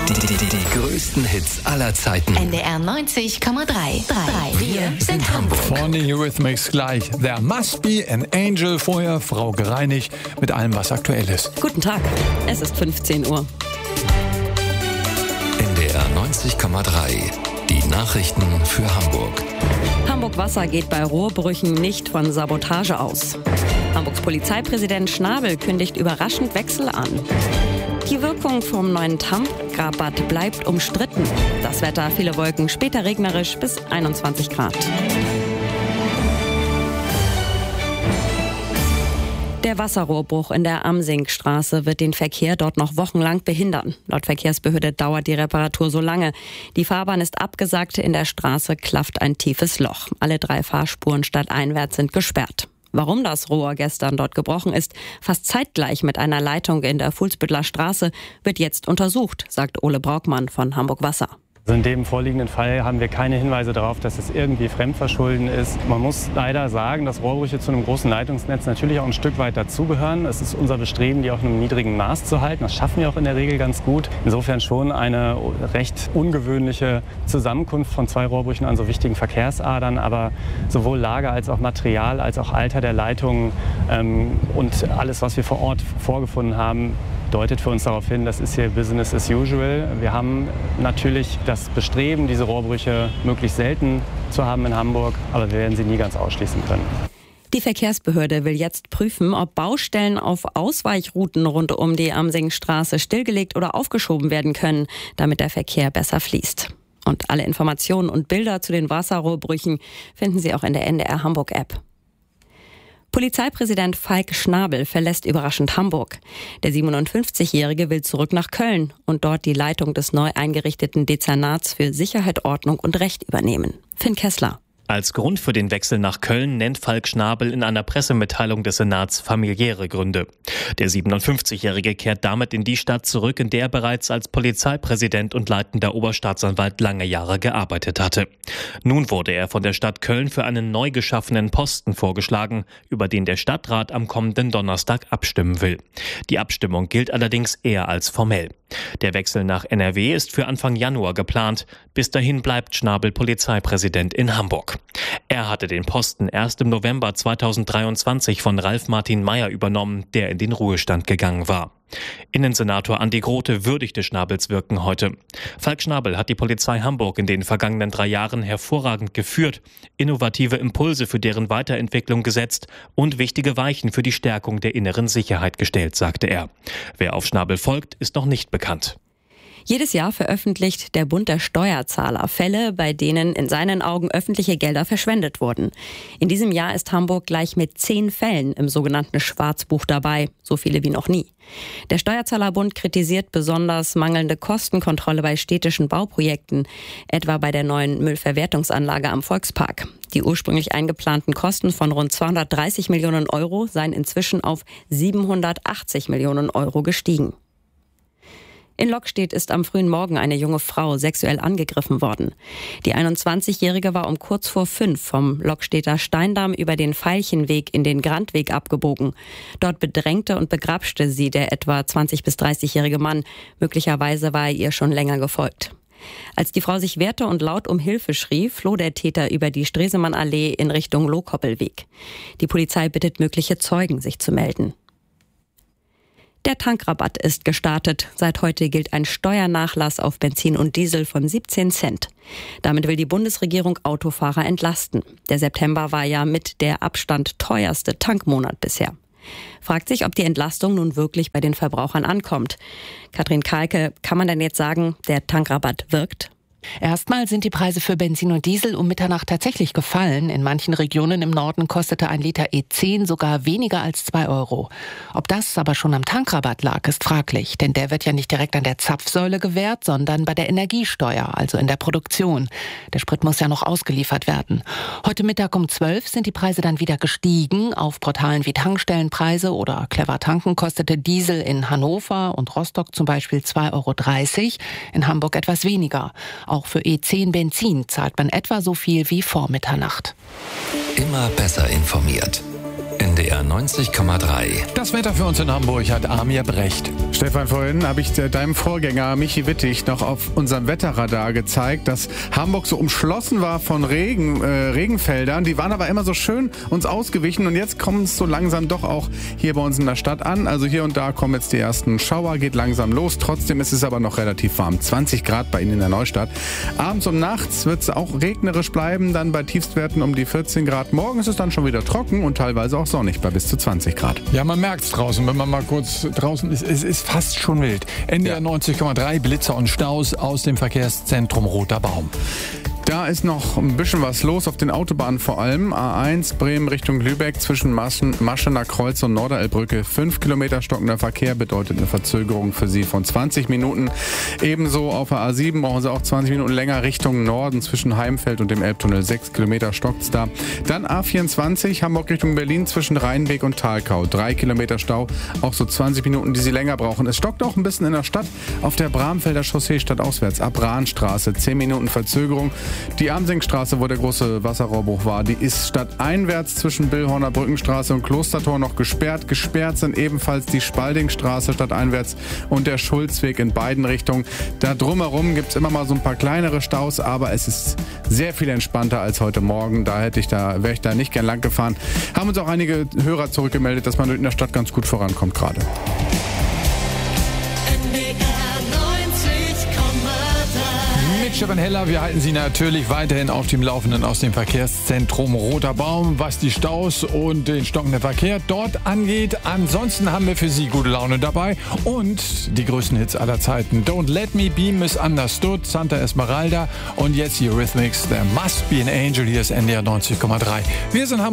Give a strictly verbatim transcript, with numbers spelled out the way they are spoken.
Die, die, die, die größten Hits aller Zeiten. N D R neunzig Komma drei. Wir sind Hamburg. Von den Eurythmics gleich. There must be an angel. Vorher Frau Gereinig mit allem, was aktuell ist. Guten Tag, es ist fünfzehn Uhr. N D R neunzig Komma drei. Die Nachrichten für Hamburg. Hamburg Wasser geht bei Rohrbrüchen nicht von Sabotage aus. Hamburgs Polizeipräsident Schnabel kündigt überraschend Wechsel an. Die Wirkung vom neuen Tankrabatt bleibt umstritten. Das Wetter, viele Wolken, später regnerisch bis einundzwanzig Grad. Der Wasserrohrbruch in der Amsingstraße wird den Verkehr dort noch wochenlang behindern. Laut Verkehrsbehörde dauert die Reparatur so lange. Die Fahrbahn ist abgesagt, in der Straße klafft ein tiefes Loch. Alle drei Fahrspuren stadteinwärts sind gesperrt. Warum das Rohr gestern dort gebrochen ist, fast zeitgleich mit einer Leitung in der Fuhlsbüttler Straße, wird jetzt untersucht, sagt Ole Braukmann von Hamburg Wasser. Also in dem vorliegenden Fall haben wir keine Hinweise darauf, dass es irgendwie Fremdverschulden ist. Man muss leider sagen, dass Rohrbrüche zu einem großen Leitungsnetz natürlich auch ein Stück weit dazugehören. Es ist unser Bestreben, die auf einem niedrigen Maß zu halten. Das schaffen wir auch in der Regel ganz gut. Insofern schon eine recht ungewöhnliche Zusammenkunft von zwei Rohrbrüchen an so wichtigen Verkehrsadern. Aber sowohl Lage als auch Material, als auch Alter der Leitungen ähm, und alles, was wir vor Ort vorgefunden haben, deutet für uns darauf hin, das ist hier Business as usual. Wir haben natürlich das Bestreben, diese Rohrbrüche möglichst selten zu haben in Hamburg, aber wir werden sie nie ganz ausschließen können. Die Verkehrsbehörde will jetzt prüfen, ob Baustellen auf Ausweichrouten rund um die Amsingstraße stillgelegt oder aufgeschoben werden können, damit der Verkehr besser fließt. Und alle Informationen und Bilder zu den Wasserrohrbrüchen finden Sie auch in der N D R Hamburg App. Polizeipräsident Falk Schnabel verlässt überraschend Hamburg. Der siebenundfünfzigjährige will zurück nach Köln und dort die Leitung des neu eingerichteten Dezernats für Sicherheit, Ordnung und Recht übernehmen. Finn Kessler. Als Grund für den Wechsel nach Köln nennt Falk Schnabel in einer Pressemitteilung des Senats familiäre Gründe. Der siebenundfünfzigjährige kehrt damit in die Stadt zurück, in der er bereits als Polizeipräsident und leitender Oberstaatsanwalt lange Jahre gearbeitet hatte. Nun wurde er von der Stadt Köln für einen neu geschaffenen Posten vorgeschlagen, über den der Stadtrat am kommenden Donnerstag abstimmen will. Die Abstimmung gilt allerdings eher als formell. Der Wechsel nach N R W ist für Anfang Januar geplant. Bis dahin bleibt Schnabel Polizeipräsident in Hamburg. Er hatte den Posten erst im November zweitausenddreiundzwanzig von Ralf Martin Mayer übernommen, der in den Ruhestand gegangen war. Innensenator Andi Grote würdigte Schnabels Wirken heute. Falk Schnabel hat die Polizei Hamburg in den vergangenen drei Jahren hervorragend geführt, innovative Impulse für deren Weiterentwicklung gesetzt und wichtige Weichen für die Stärkung der inneren Sicherheit gestellt, sagte er. Wer auf Schnabel folgt, ist noch nicht bekannt. Jedes Jahr veröffentlicht der Bund der Steuerzahler Fälle, bei denen in seinen Augen öffentliche Gelder verschwendet wurden. In diesem Jahr ist Hamburg gleich mit zehn Fällen im sogenannten Schwarzbuch dabei, so viele wie noch nie. Der Steuerzahlerbund kritisiert besonders mangelnde Kostenkontrolle bei städtischen Bauprojekten, etwa bei der neuen Müllverwertungsanlage am Volkspark. Die ursprünglich eingeplanten Kosten von rund zweihundertdreißig Millionen Euro seien inzwischen auf siebenhundertachtzig Millionen Euro gestiegen. In Lockstedt ist am frühen Morgen eine junge Frau sexuell angegriffen worden. Die einundzwanzigjährige war um kurz vor fünf vom Lockstedter Steindamm über den Veilchenweg in den Grandweg abgebogen. Dort bedrängte und begrapschte sie der etwa zwanzig- bis dreißigjährige Mann. Möglicherweise war er ihr schon länger gefolgt. Als die Frau sich wehrte und laut um Hilfe schrie, floh der Täter über die Stresemannallee in Richtung Lohkoppelweg. Die Polizei bittet mögliche Zeugen, sich zu melden. Der Tankrabatt ist gestartet. Seit heute gilt ein Steuernachlass auf Benzin und Diesel von siebzehn Cent. Damit will die Bundesregierung Autofahrer entlasten. Der September war ja mit der Abstand teuerste Tankmonat bisher. Fragt sich, ob die Entlastung nun wirklich bei den Verbrauchern ankommt. Katrin Kalke, kann man denn jetzt sagen, der Tankrabatt wirkt? Erstmal sind die Preise für Benzin und Diesel um Mitternacht tatsächlich gefallen. In manchen Regionen im Norden kostete ein Liter E zehn sogar weniger als zwei Euro. Ob das aber schon am Tankrabatt lag, ist fraglich. Denn der wird ja nicht direkt an der Zapfsäule gewährt, sondern bei der Energiesteuer, also in der Produktion. Der Sprit muss ja noch ausgeliefert werden. Heute Mittag um zwölf sind die Preise dann wieder gestiegen. Auf Portalen wie Tankstellenpreise oder Clever Tanken kostete Diesel in Hannover und Rostock zum Beispiel zwei Euro dreißig, in Hamburg etwas weniger. Auch für E zehn Benzin zahlt man etwa so viel wie vor Mitternacht. Immer besser informiert. N D R neunzig Komma drei. Das Wetter für uns in Hamburg hat Amir Brecht. Stefan, vorhin habe ich deinem Vorgänger Michi Wittig noch auf unserem Wetterradar gezeigt, dass Hamburg so umschlossen war von Regen, äh, Regenfeldern. Die waren aber immer so schön uns ausgewichen und jetzt kommt es so langsam doch auch hier bei uns in der Stadt an. Also hier und da kommen jetzt die ersten Schauer, geht langsam los. Trotzdem ist es aber noch relativ warm. zwanzig Grad bei Ihnen in der Neustadt. Abends und nachts wird es auch regnerisch bleiben, dann bei Tiefstwerten um die vierzehn Grad. Morgen ist es dann schon wieder trocken und teilweise auch sonnig bei bis zu zwanzig Grad. Ja, man merkt es draußen, wenn man mal kurz draußen ist. Es ist fast schon wild. N D R neunzig Komma drei, Blitzer und Staus aus dem Verkehrszentrum Roter Baum. Da ist noch ein bisschen was los auf den Autobahnen vor allem. A eins Bremen Richtung Lübeck zwischen Maschen, Maschener Kreuz und Norderelbbrücke. Fünf Kilometer stockender Verkehr bedeutet eine Verzögerung für Sie von zwanzig Minuten. Ebenso auf der A sieben brauchen Sie auch zwanzig Minuten länger Richtung Norden zwischen Heimfeld und dem Elbtunnel. Sechs Kilometer stockt's da. Dann A vierundzwanzig Hamburg Richtung Berlin zwischen Rheinweg und Thalkau. Drei Kilometer Stau, auch so zwanzig Minuten, die Sie länger brauchen. Es stockt auch ein bisschen in der Stadt auf der Bramfelder Chaussee stadtauswärts ab Rahnstraße. Zehn Minuten Verzögerung. Die Amsingstraße, wo der große Wasserrohrbruch war, die ist stadteinwärts zwischen Billhorner Brückenstraße und Klostertor noch gesperrt. Gesperrt sind ebenfalls die Spaldingstraße stadteinwärts und der Schulzweg in beiden Richtungen. Da drumherum gibt es immer mal so ein paar kleinere Staus, aber es ist sehr viel entspannter als heute Morgen. Da hätte ich da, wäre ich da nicht gern lang gefahren. Haben uns auch einige Hörer zurückgemeldet, dass man in der Stadt ganz gut vorankommt gerade. Stefan Heller, wir halten Sie natürlich weiterhin auf dem Laufenden aus dem Verkehrszentrum Roter Baum, was die Staus und den stockenden Verkehr dort angeht. Ansonsten haben wir für Sie gute Laune dabei und die größten Hits aller Zeiten. Don't Let Me Be Misunderstood, Santa Esmeralda und jetzt die Eurythmics, There Must Be an Angel. Hier ist N D R neunzig Komma drei. Wir sind Hamburg.